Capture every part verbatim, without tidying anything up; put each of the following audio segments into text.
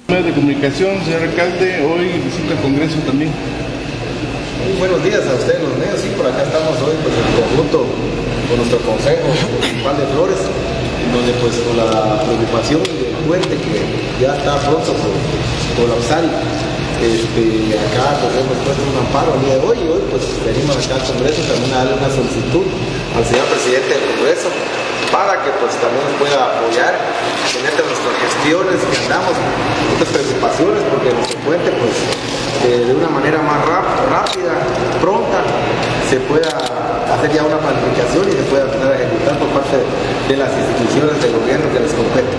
Medios de comunicación, señor alcalde, hoy visita el Congreso también. Muy buenos días a ustedes los medios, sí, por acá estamos hoy pues en conjunto con nuestro Consejo Municipal de Flores, donde pues con la preocupación del puente que ya está pronto por colapsar, este, acá pues hemos puesto un amparo el día de hoy y hoy pues venimos acá al Congreso también a darle una solicitud al señor presidente del Congreso para que pues también nos pueda apoyar en estas nuestras gestiones que andamos, estas preocupaciones, porque nuestro puente pues eh, de una manera más rap, rápida, pronta, se pueda hacer ya una planificación y se pueda empezar a ejecutar por parte de las instituciones de gobierno que les competen.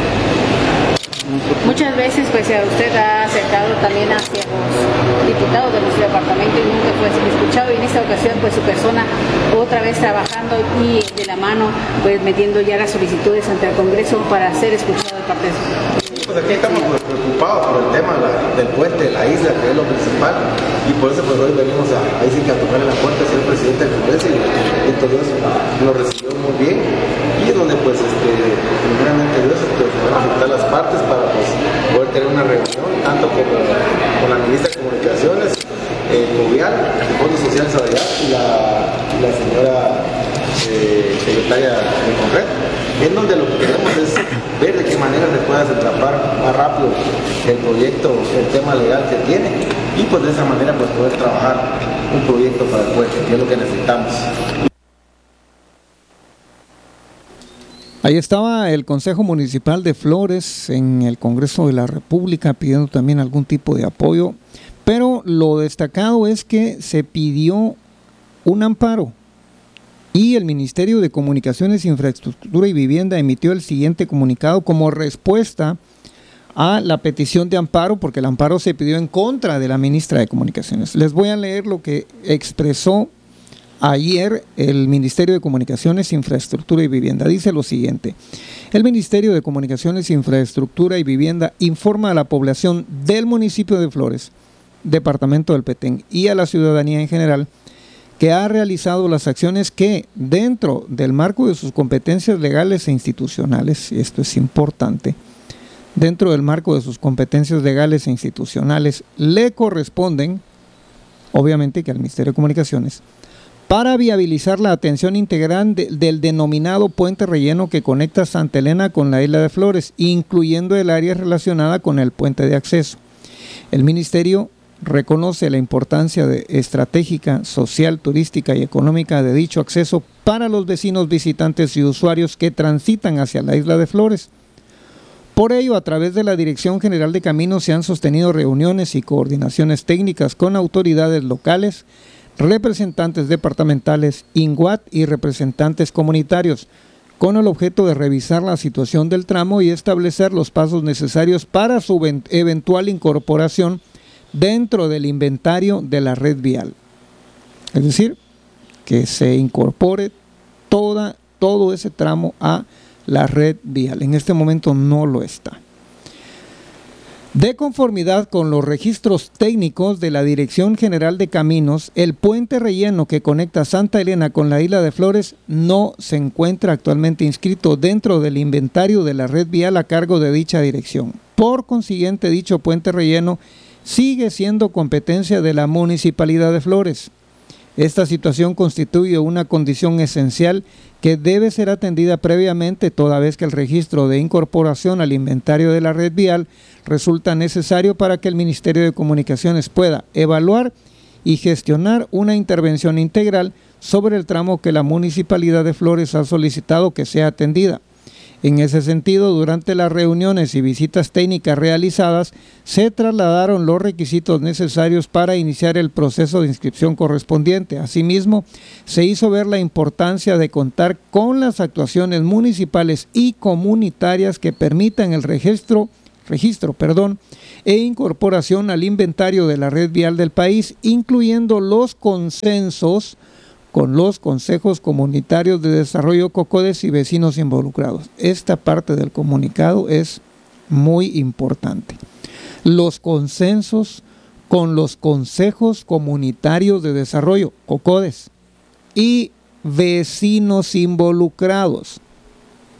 Muchas veces pues usted ha acercado también hacia los diputados de nuestro departamento y nunca fue escuchado, y en esta ocasión pues su persona otra vez trabajando y de la mano pues metiendo ya las solicitudes ante el Congreso para ser escuchado de parte de su... Pues aquí estamos pues, preocupados por el tema la, del puente de la isla, que es lo principal, y por eso pues hoy venimos a, ahí sí que a tocarle la puerta al señor presidente del Congreso, y, y todo eso nos recibió muy bien, y donde pues este, primeramente Dios pues, van a juntar las partes para pues, poder tener una reunión, tanto como con la ministra de Comunicaciones, eh, Covial, el Fondo Social Solidario, y la, y la señora eh, secretaria de Concreto, en donde lo que queremos es ver de qué manera se pueda atrapar más rápido el proyecto, el tema legal que tiene, y pues de esa manera pues poder trabajar un proyecto para el puente, que es lo que necesitamos. Ahí estaba el Consejo Municipal de Flores en el Congreso de la República pidiendo también algún tipo de apoyo, pero lo destacado es que se pidió un amparo y el Ministerio de Comunicaciones, Infraestructura y Vivienda emitió el siguiente comunicado como respuesta a la petición de amparo, porque el amparo se pidió en contra de la ministra de Comunicaciones. Les voy a leer lo que expresó ayer el Ministerio de Comunicaciones, Infraestructura y Vivienda. Dice lo siguiente: el Ministerio de Comunicaciones, Infraestructura y Vivienda informa a la población del municipio de Flores, departamento del Petén, y a la ciudadanía en general que ha realizado las acciones que, dentro del marco de sus competencias legales e institucionales, y esto es importante, dentro del marco de sus competencias legales e institucionales, le corresponden, obviamente que al Ministerio de Comunicaciones, para viabilizar la atención integral de, del denominado puente relleno que conecta Santa Elena con la isla de Flores, incluyendo el área relacionada con el puente de acceso. El Ministerio reconoce la importancia de, estratégica, social, turística y económica de dicho acceso para los vecinos, visitantes y usuarios que transitan hacia la isla de Flores. Por ello, a través de la Dirección General de Caminos se han sostenido reuniones y coordinaciones técnicas con autoridades locales, representantes departamentales, INGUAT y representantes comunitarios, con el objeto de revisar la situación del tramo y establecer los pasos necesarios para su eventual incorporación dentro del inventario de la red vial. Es decir, que se incorpore toda, todo ese tramo a la red vial. En este momento no lo está. De conformidad con los registros técnicos de la Dirección General de Caminos, el puente relleno que conecta Santa Elena con la isla de Flores no se encuentra actualmente inscrito dentro del inventario de la red vial a cargo de dicha dirección. Por consiguiente, dicho puente relleno sigue siendo competencia de la Municipalidad de Flores. Esta situación constituye una condición esencial que debe ser atendida previamente, toda vez que el registro de incorporación al inventario de la red vial resulta necesario para que el Ministerio de Comunicaciones pueda evaluar y gestionar una intervención integral sobre el tramo que la Municipalidad de Flores ha solicitado que sea atendida. En ese sentido, durante las reuniones y visitas técnicas realizadas, se trasladaron los requisitos necesarios para iniciar el proceso de inscripción correspondiente. Asimismo, se hizo ver la importancia de contar con las actuaciones municipales y comunitarias que permitan el registro, registro, perdón, e incorporación al inventario de la red vial del país, incluyendo los consensos con los consejos comunitarios de desarrollo COCODES y vecinos involucrados. Esta parte del comunicado es muy importante. Los consensos con los consejos comunitarios de desarrollo COCODES y vecinos involucrados.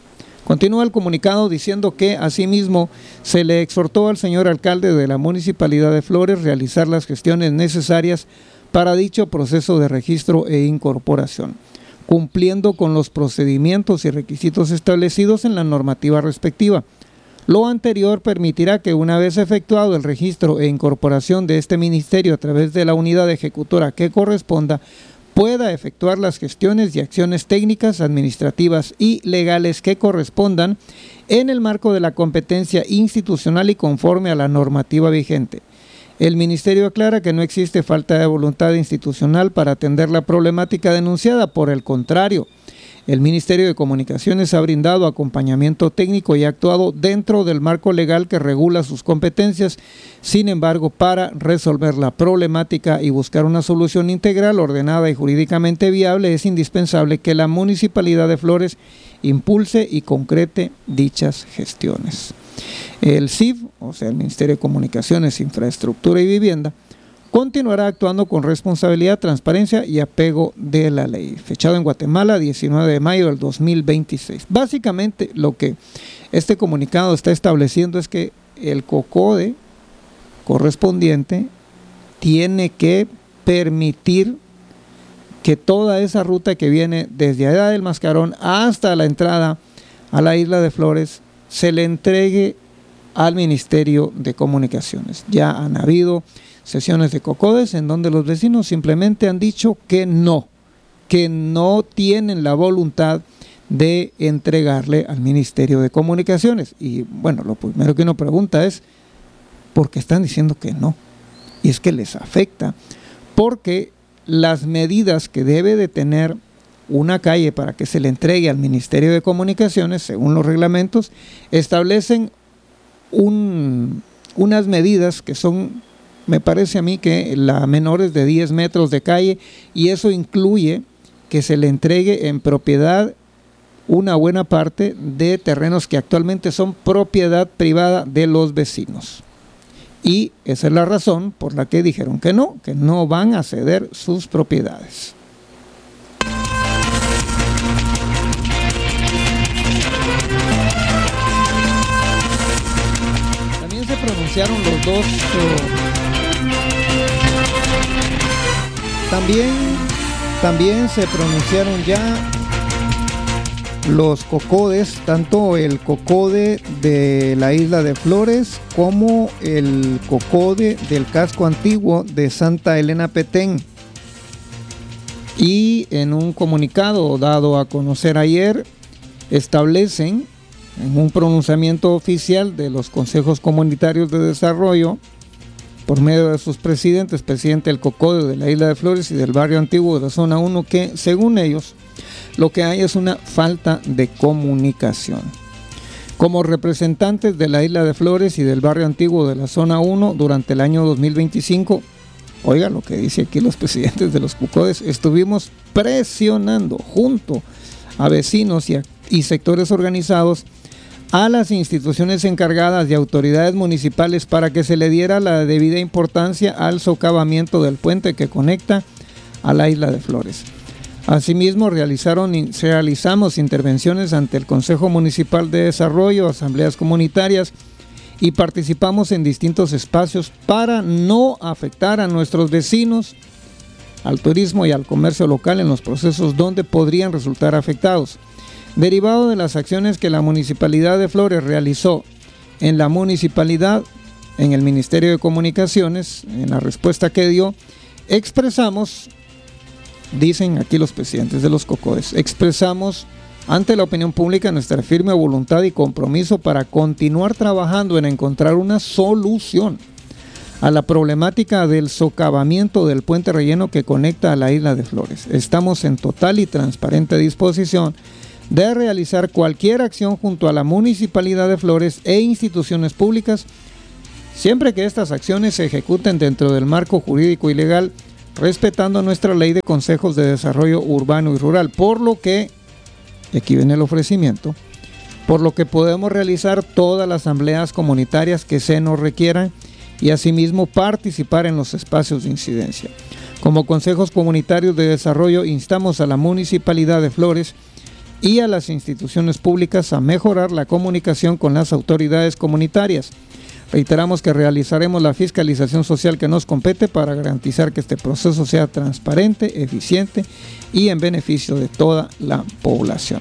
Continúa el comunicado diciendo que asimismo se le exhortó al señor alcalde de la Municipalidad de Flores realizar las gestiones necesarias para dicho proceso de registro e incorporación, cumpliendo con los procedimientos y requisitos establecidos en la normativa respectiva. Lo anterior permitirá que una vez efectuado el registro e incorporación de este ministerio a través de la unidad ejecutora que corresponda, pueda efectuar las gestiones y acciones técnicas, administrativas y legales que correspondan en el marco de la competencia institucional y conforme a la normativa vigente. El Ministerio aclara que no existe falta de voluntad institucional para atender la problemática denunciada. Por el contrario, el Ministerio de Comunicaciones ha brindado acompañamiento técnico y ha actuado dentro del marco legal que regula sus competencias. Sin embargo, para resolver la problemática y buscar una solución integral, ordenada y jurídicamente viable, es indispensable que la Municipalidad de Flores impulse y concrete dichas gestiones. El C I F, o sea, el Ministerio de Comunicaciones, Infraestructura y Vivienda, continuará actuando con responsabilidad, transparencia y apego de la ley. Fechado en Guatemala, diecinueve de mayo del dos mil veintiséis. Básicamente, lo que este comunicado está estableciendo es que el COCODE correspondiente tiene que permitir que toda esa ruta que viene desde allá del Mascarón hasta la entrada a la isla de Flores se le entregue al Ministerio de Comunicaciones. Ya han habido sesiones de COCODES en donde los vecinos simplemente han dicho que no, que no tienen la voluntad de entregarle al Ministerio de Comunicaciones. Y bueno, lo primero que uno pregunta es, ¿por qué están diciendo que no? Y es que les afecta, porque las medidas que debe de tener una calle para que se le entregue al Ministerio de Comunicaciones, según los reglamentos, establecen un, unas medidas que son, me parece a mí que la menor es de diez metros de calle, y eso incluye que se le entregue en propiedad una buena parte de terrenos que actualmente son propiedad privada de los vecinos. Y esa es la razón por la que dijeron que no, que no van a ceder sus propiedades. También se pronunciaron los dos... Uh, También, también se pronunciaron ya los COCODES, tanto el COCODE de la isla de Flores como el COCODE del casco antiguo de Santa Elena Petén. Y en un comunicado dado a conocer ayer, establecen en un pronunciamiento oficial de los consejos comunitarios de desarrollo, por medio de sus presidentes, presidente del COCODE de la isla de Flores y del barrio antiguo de la zona uno, que según ellos lo que hay es una falta de comunicación. Como representantes de la isla de Flores y del barrio antiguo de la zona uno durante el año dos mil veinticinco, oiga lo que dice aquí los presidentes de los COCODES, estuvimos presionando junto a vecinos y, a, y sectores organizados a las instituciones encargadas y autoridades municipales para que se le diera la debida importancia al socavamiento del puente que conecta a la isla de Flores. Asimismo, realizaron, realizamos intervenciones ante el Consejo Municipal de Desarrollo, asambleas comunitarias, y participamos en distintos espacios para no afectar a nuestros vecinos, al turismo y al comercio local en los procesos donde podrían resultar afectados. Derivado de las acciones que la Municipalidad de Flores realizó en la municipalidad, en el Ministerio de Comunicaciones, en la respuesta que dio, expresamos, dicen aquí los presidentes de los COCODES, expresamos ante la opinión pública nuestra firme voluntad y compromiso para continuar trabajando en encontrar una solución a la problemática del socavamiento del puente relleno que conecta a la isla de Flores. Estamos en total y transparente disposición de realizar cualquier acción junto a la Municipalidad de Flores e instituciones públicas, siempre que estas acciones se ejecuten dentro del marco jurídico y legal, respetando nuestra ley de consejos de desarrollo urbano y rural, por lo que, aquí viene el ofrecimiento, por lo que podemos realizar todas las asambleas comunitarias que se nos requieran y asimismo participar en los espacios de incidencia. Como consejos comunitarios de desarrollo, instamos a la Municipalidad de Flores y a las instituciones públicas a mejorar la comunicación con las autoridades comunitarias. Reiteramos que realizaremos la fiscalización social que nos compete para garantizar que este proceso sea transparente, eficiente y en beneficio de toda la población.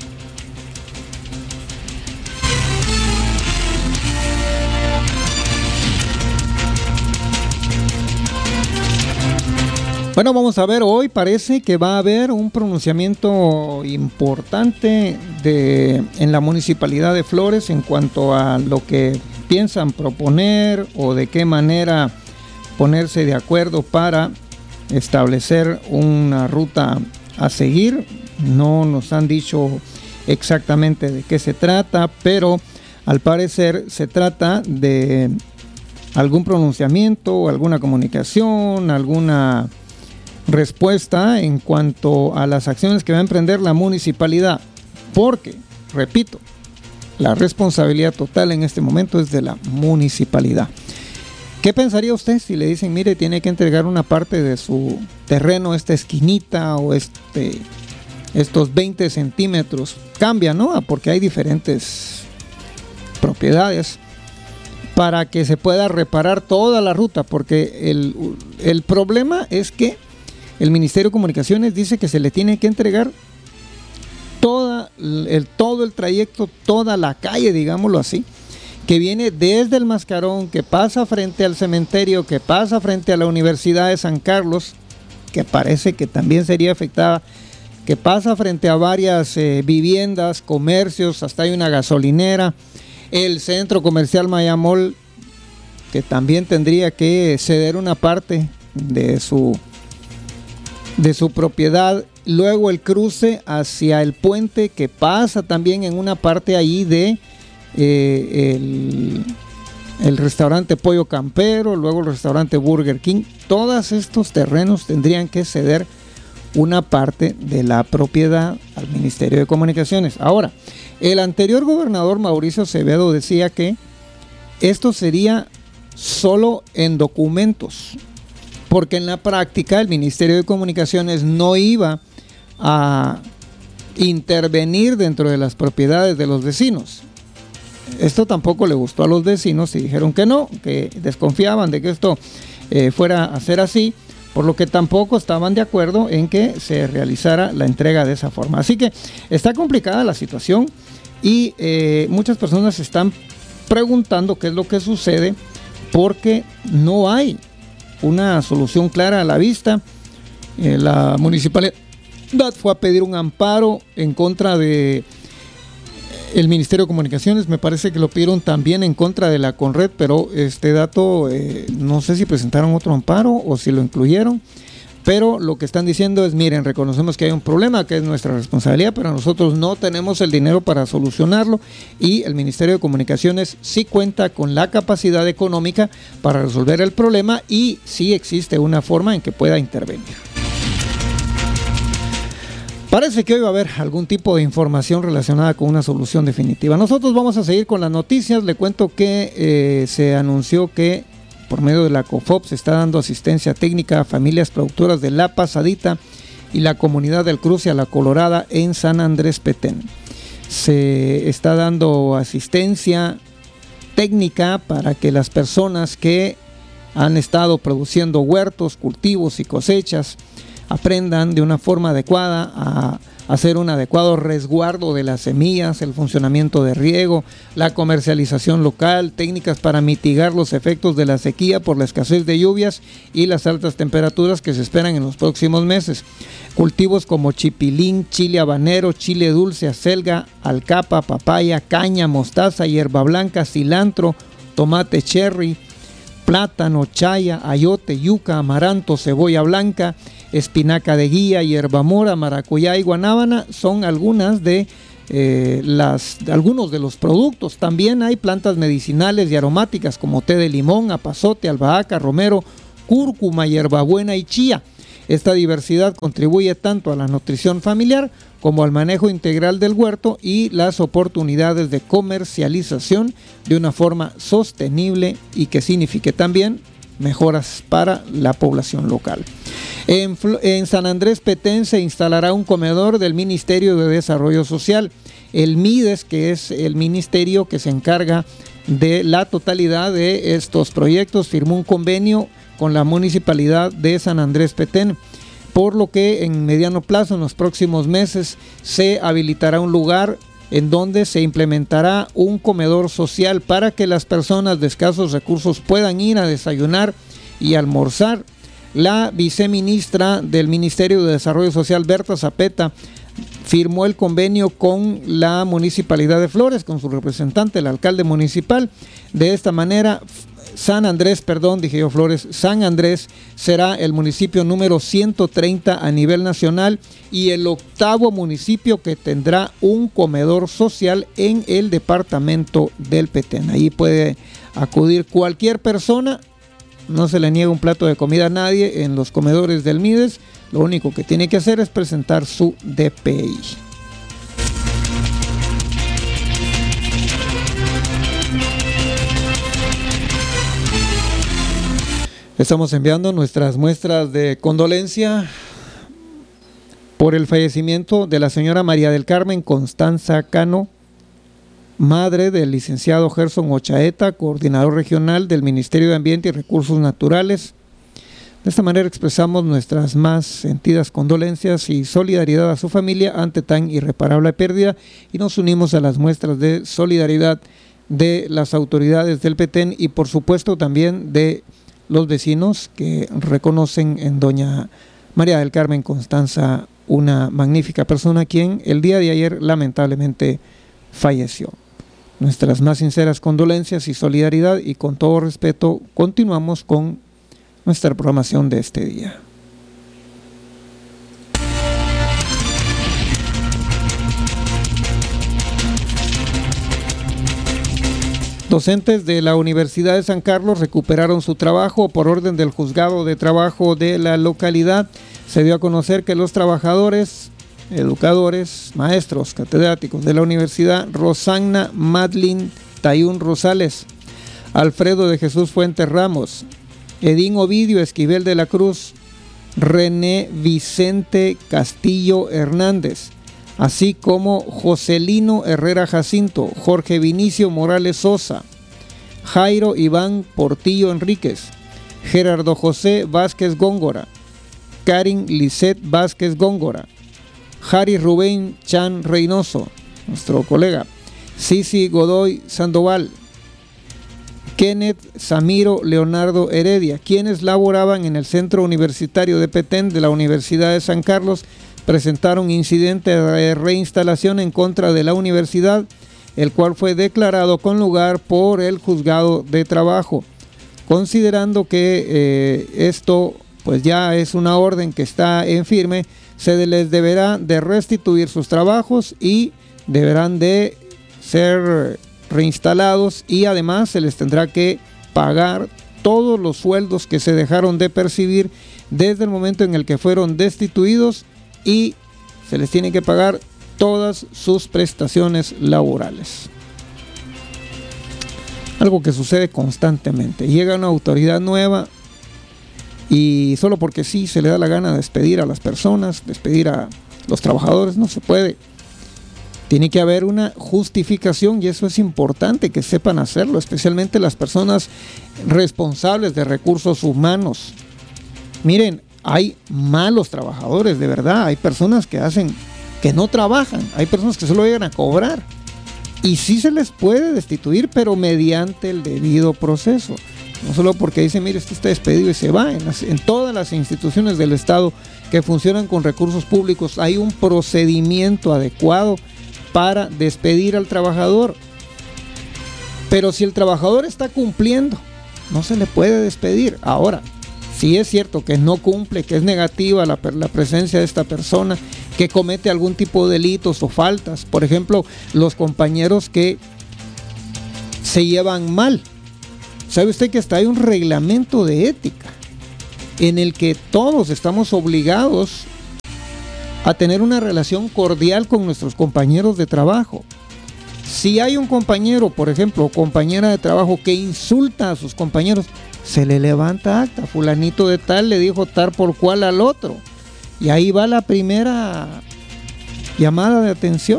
Bueno, vamos a ver, hoy parece que va a haber un pronunciamiento importante de, en la Municipalidad de Flores en cuanto a lo que piensan proponer o de qué manera ponerse de acuerdo para establecer una ruta a seguir. No nos han dicho exactamente de qué se trata, pero al parecer se trata de algún pronunciamiento, alguna comunicación, alguna respuesta en cuanto a las acciones que va a emprender la municipalidad, porque, repito, la responsabilidad total en este momento es de la municipalidad. ¿Qué pensaría usted si le dicen, mire, tiene que entregar una parte de su terreno, esta esquinita o este, estos veinte centímetros? Cambia, ¿no? Porque hay diferentes propiedades para que se pueda reparar toda la ruta, porque el, el problema es que el Ministerio de Comunicaciones dice que se le tiene que entregar toda el, todo el trayecto, toda la calle, digámoslo así, que viene desde el Mascarón, que pasa frente al cementerio, que pasa frente a la Universidad de San Carlos, que parece que también sería afectada, que pasa frente a varias eh, viviendas, comercios, hasta hay una gasolinera, el centro comercial Mayamol, que también tendría que ceder una parte de su de su propiedad, luego el cruce hacia el puente que pasa también en una parte ahí de eh, el, el restaurante Pollo Campero, luego el restaurante Burger King. Todos estos terrenos tendrían que ceder una parte de la propiedad al Ministerio de Comunicaciones. Ahora, el anterior gobernador Mauricio Acevedo decía que esto sería solo en documentos, porque en la práctica el Ministerio de Comunicaciones no iba a intervenir dentro de las propiedades de los vecinos. Esto tampoco le gustó a los vecinos y dijeron que no, que desconfiaban de que esto eh, fuera a ser así, por lo que tampoco estaban de acuerdo en que se realizara la entrega de esa forma. Así que está complicada la situación y eh, muchas personas se están preguntando qué es lo que sucede, porque no hay una solución clara a la vista. Eh, la municipalidad fue a pedir un amparo en contra de el Ministerio de Comunicaciones, me parece que lo pidieron también en contra de la Conred, pero este dato eh, no sé si presentaron otro amparo o si lo incluyeron, pero lo que están diciendo es, miren, reconocemos que hay un problema, que es nuestra responsabilidad, pero nosotros no tenemos el dinero para solucionarlo, y el Ministerio de Comunicaciones sí cuenta con la capacidad económica para resolver el problema y sí existe una forma en que pueda intervenir. Parece que hoy va a haber algún tipo de información relacionada con una solución definitiva. Nosotros vamos a seguir con las noticias. Le cuento que eh, se anunció que por medio de la COFOP se está dando asistencia técnica a familias productoras de La Pasadita y la comunidad del Cruce a la Colorada en San Andrés Petén. Se está dando asistencia técnica para que las personas que han estado produciendo huertos, cultivos y cosechas aprendan de una forma adecuada a hacer un adecuado resguardo de las semillas, el funcionamiento de riego, la comercialización local, técnicas para mitigar los efectos de la sequía por la escasez de lluvias y las altas temperaturas que se esperan en los próximos meses. Cultivos como chipilín, chile habanero, chile dulce, acelga, alcapa, papaya, caña, mostaza, hierba blanca, cilantro, tomate cherry, plátano, chaya, ayote, yuca, amaranto, cebolla blanca, espinaca de guía, hierbamora, maracuyá y guanábana son algunas de eh, las algunos de los productos. También hay plantas medicinales y aromáticas como té de limón, apazote, albahaca, romero, cúrcuma, hierbabuena y chía. Esta diversidad contribuye tanto a la nutrición familiar como al manejo integral del huerto y las oportunidades de comercialización de una forma sostenible y que signifique también mejoras para la población local. En, en San Andrés Petén se instalará un comedor del Ministerio de Desarrollo Social. El MIDES, que es el ministerio que se encarga de la totalidad de estos proyectos, firmó un convenio con la Municipalidad de San Andrés Petén, por lo que en mediano plazo, en los próximos meses, se habilitará un lugar en donde se implementará un comedor social para que las personas de escasos recursos puedan ir a desayunar y almorzar. La viceministra del Ministerio de Desarrollo Social, Berta Zapeta, firmó el convenio con la Municipalidad de Flores, con su representante, el alcalde municipal. De esta manera, San Andrés, perdón, dije yo Flores, San Andrés será el municipio número ciento treinta a nivel nacional y el octavo municipio que tendrá un comedor social en el departamento del Petén. Ahí puede acudir cualquier persona. No se le niega un plato de comida a nadie en los comedores del MIDES. Lo único que tiene que hacer es presentar su D P I. Estamos enviando nuestras muestras de condolencia por el fallecimiento de la señora María del Carmen Constanza Cano, madre del licenciado Gerson Ochaeta, coordinador regional del Ministerio de Ambiente y Recursos Naturales. De esta manera expresamos nuestras más sentidas condolencias y solidaridad a su familia ante tan irreparable pérdida y nos unimos a las muestras de solidaridad de las autoridades del Petén y por supuesto también de los vecinos que reconocen en doña María del Carmen Constanza una magnífica persona quien el día de ayer lamentablemente falleció. Nuestras más sinceras condolencias y solidaridad y con todo respeto continuamos con nuestra programación de este día. Docentes de la Universidad de San Carlos recuperaron su trabajo por orden del juzgado de trabajo de la localidad. Se dio a conocer que los trabajadores, educadores, maestros, catedráticos de la Universidad, Rosagna Madlin Tayún Rosales, Alfredo de Jesús Fuentes Ramos, Edín Ovidio Esquivel de la Cruz, René Vicente Castillo Hernández, así como Joselino Herrera Jacinto, Jorge Vinicio Morales Sosa, Jairo Iván Portillo Enríquez, Gerardo José Vázquez Góngora, Karin Lisset Vázquez Góngora, Jari Rubén Chan Reynoso, nuestro colega, Sisi Godoy Sandoval, Kenneth Samiro Leonardo Heredia, quienes laboraban en el Centro Universitario de Petén de la Universidad de San Carlos, presentaron incidente de reinstalación en contra de la universidad, el cual fue declarado con lugar por el juzgado de trabajo, considerando que eh, esto pues ya es una orden que está en firme. Se les deberá de restituir sus trabajos y deberán de ser reinstalados y además se les tendrá que pagar todos los sueldos que se dejaron de percibir desde el momento en el que fueron destituidos y se les tiene que pagar todas sus prestaciones laborales. Algo que sucede constantemente. Llega una autoridad nueva y solo porque sí se le da la gana de despedir a las personas, despedir a los trabajadores, no se puede. Tiene que haber una justificación y eso es importante que sepan hacerlo, especialmente las personas responsables de recursos humanos. Miren, hay malos trabajadores, de verdad, hay personas que hacen, que no trabajan, hay personas que solo llegan a cobrar y sí se les puede destituir, pero mediante el debido proceso. No solo porque dice, mire, este está despedido y se va. En, las, en todas las instituciones del Estado que funcionan con recursos públicos hay un procedimiento adecuado para despedir al trabajador. Pero si el trabajador está cumpliendo, no se le puede despedir. Ahora, si es cierto que no cumple, que es negativa la, la presencia de esta persona, que comete algún tipo de delitos o faltas. Por ejemplo, los compañeros que se llevan mal. ¿Sabe usted que hasta hay un reglamento de ética en el que todos estamos obligados a tener una relación cordial con nuestros compañeros de trabajo? Si hay un compañero, por ejemplo, o compañera de trabajo que insulta a sus compañeros, se le levanta acta. Fulanito de tal le dijo tal por cual al otro. Y ahí va la primera llamada de atención.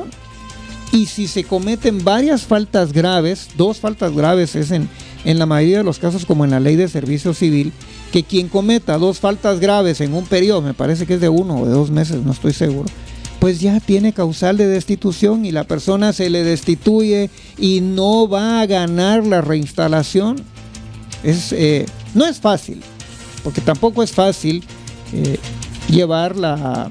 Y si se cometen varias faltas graves, dos faltas graves es en, en la mayoría de los casos, como en la ley de servicio civil, que quien cometa dos faltas graves en un periodo, me parece que es de uno o de dos meses, no estoy seguro, pues ya tiene causal de destitución y la persona se le destituye y no va a ganar la reinstalación. Es, eh, no es fácil, porque tampoco es fácil eh, llevar la,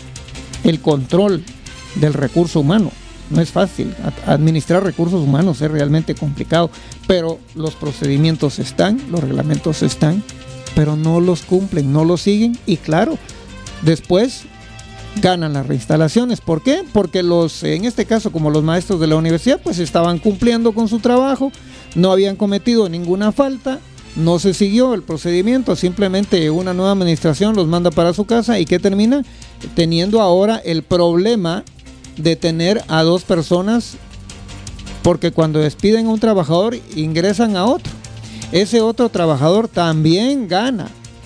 el control del recurso humano. No es fácil. Administrar recursos humanos es realmente complicado, pero los procedimientos están, los reglamentos están, pero no los cumplen, no los siguen y claro, después ganan las reinstalaciones. ¿Por qué? Porque los, en este caso, como los maestros de la universidad, pues estaban cumpliendo con su trabajo, no habían cometido ninguna falta, no se siguió el procedimiento, simplemente una nueva administración los manda para su casa y ¿qué termina? Teniendo ahora el problema de tener a dos personas, porque cuando despiden a un trabajador ingresan a otro. Ese otro trabajador también gana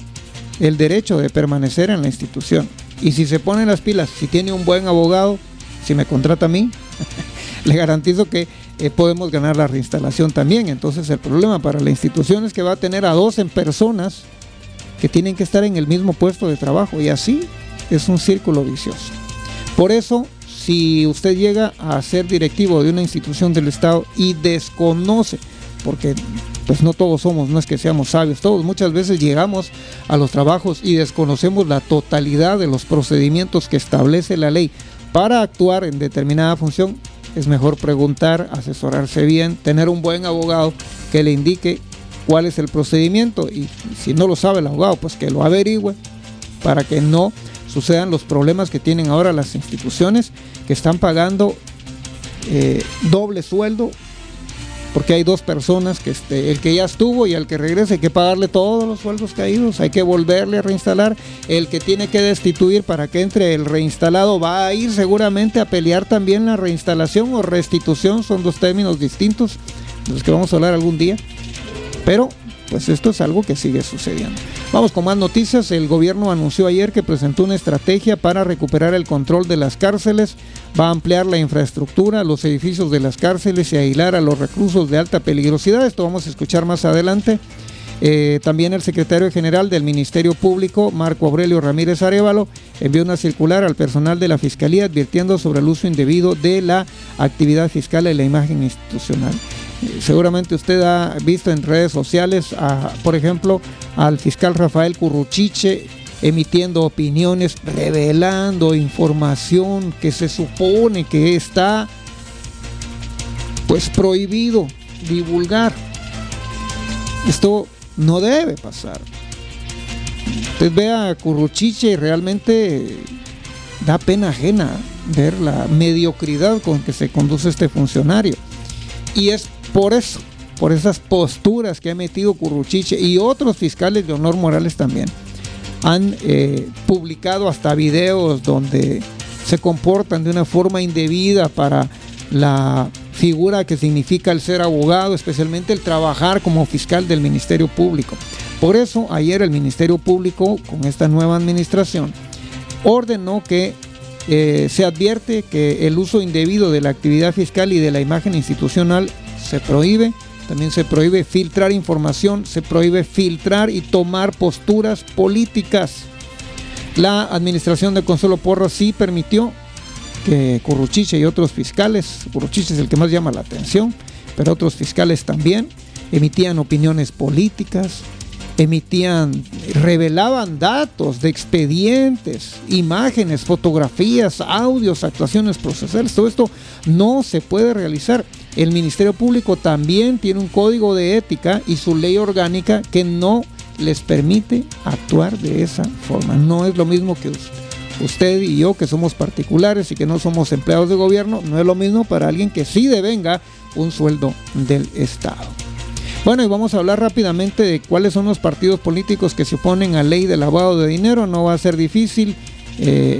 el derecho de permanecer en la institución. Y si se ponen las pilas, si tiene un buen abogado, si me contrata a mí, le garantizo que eh, podemos ganar la reinstalación también. Entonces el problema para la institución es que va a tener a dos en personas que tienen que estar en el mismo puesto de trabajo y así es un círculo vicioso. Por eso, si usted llega a ser directivo de una institución del Estado y desconoce, porque pues no todos somos, no es que seamos sabios, todos muchas veces llegamos a los trabajos y desconocemos la totalidad de los procedimientos que establece la ley para actuar en determinada función, es mejor preguntar, asesorarse bien, tener un buen abogado que le indique cuál es el procedimiento y si no lo sabe el abogado, pues que lo averigüe para que no sucedan los problemas que tienen ahora las instituciones que están pagando eh, doble sueldo porque hay dos personas, que este, el que ya estuvo y el que regresa hay que pagarle todos los sueldos caídos, hay que volverle a reinstalar, el que tiene que destituir para que entre el reinstalado va a ir seguramente a pelear también la reinstalación o restitución, son dos términos distintos de los que vamos a hablar algún día, pero pues esto es algo que sigue sucediendo. Vamos con más noticias. El gobierno anunció ayer que presentó una estrategia para recuperar el control de las cárceles, va a ampliar la infraestructura, los edificios de las cárceles y aislar a los reclusos de alta peligrosidad. Esto vamos a escuchar más adelante. Eh, también el secretario general del Ministerio Público, Marco Aurelio Ramírez Arévalo, envió una circular al personal de la Fiscalía advirtiendo sobre el uso indebido de la actividad fiscal y la imagen institucional. Seguramente usted ha visto en redes sociales, a, por ejemplo, al fiscal Rafael Curruchiche emitiendo opiniones, revelando información que se supone que está pues prohibido divulgar. Esto no debe pasar. Usted ve a Curruchiche y realmente da pena ajena ver la mediocridad con que se conduce este funcionario. Y es por eso, por esas posturas que ha metido Curruchiche y otros fiscales de honor Morales también, han eh, publicado hasta videos donde se comportan de una forma indebida para la figura que significa el ser abogado, especialmente el trabajar como fiscal del Ministerio Público. Por eso ayer el Ministerio Público, con esta nueva administración, ordenó que eh, se advierte que el uso indebido de la actividad fiscal y de la imagen institucional se prohíbe. También se prohíbe filtrar información, se prohíbe filtrar y tomar posturas políticas. La administración de Consuelo Porras sí permitió que Curruchiche y otros fiscales, Curruchiche es el que más llama la atención, pero otros fiscales también, emitían opiniones políticas, emitían, revelaban datos de expedientes, imágenes, fotografías, audios, actuaciones procesales. Todo esto no se puede realizar. El Ministerio Público también tiene un código de ética y su ley orgánica que no les permite actuar de esa forma. No es lo mismo que usted y yo, que somos particulares y que no somos empleados de gobierno, no es lo mismo para alguien que sí devenga un sueldo del Estado. Bueno, y vamos a hablar rápidamente de cuáles son los partidos políticos que se oponen a ley del lavado de dinero. No va a ser difícil. Eh,